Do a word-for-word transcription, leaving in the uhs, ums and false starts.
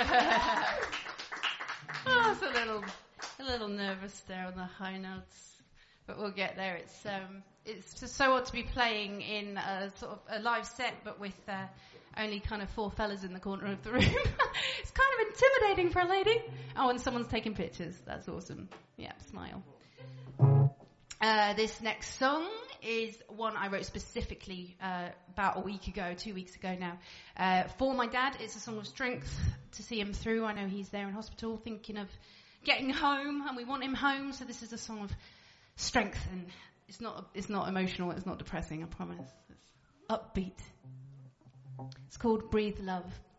Oh, it's a little, a little nervous there on the high notes, but we'll get there. It's um, it's just so odd to be playing in a sort of a live set, but with uh, only kind of four fellas in the corner of the room. It's kind of intimidating for a lady. Oh, and someone's taking pictures. That's awesome. Yeah, smile. Uh, this next song is one I wrote specifically uh, about a week ago, two weeks ago now, uh, for my dad. It's a song of strength to see him through. I know he's there in hospital thinking of getting home, and we want him home, so this is a song of strength, and it's not it's not emotional, it's not depressing, I promise. It's upbeat. It's called Breathe Love.